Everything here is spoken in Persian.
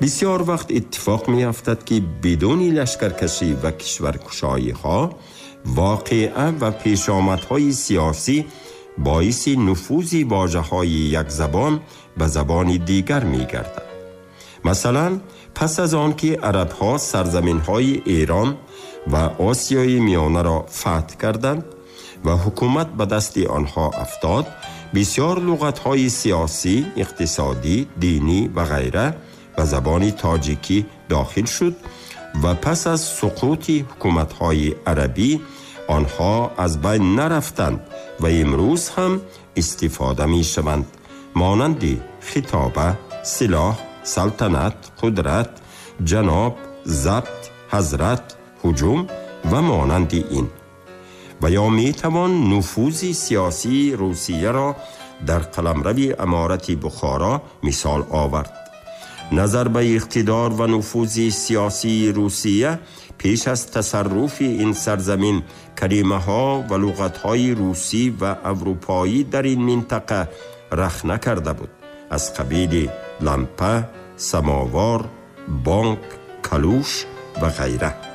بسیار وقت اتفاق می افتد که بدون لشکرکشی و کشورکشایی ها واقعه و پیشامدهای سیاسی باعث نفوذ واژه‌های یک زبان به زبان دیگر می گردد. مثلا پس از آن که عرب‌ها سرزمین‌های ایران و آسیای میانه را فتح کردند و حکومت به دست آنها افتاد، بسیار لغت‌های سیاسی، اقتصادی، دینی و غیره به زبان تاجیکی داخل شد و پس از سقوط حکومت‌های عربی آنها از بین نرفتند و امروز هم استفاده می شوند، مانند خطابه، سلاح، سلطنت، قدرت، جناب، ضبط، حضرت، هجوم و مانند این. و یا می توان نفوذ سیاسی روسیه را در قلمرو امارت بخارا مثال آورد. نظر به اقتدار و نفوذ سیاسی روسیه پیش از تصرف این سرزمین کلمه ها و لغت های روسی و اروپایی در این منطقه رخ نکرده بود، از قبیل لمپه، سماوار، بانک، کلوش و غیره.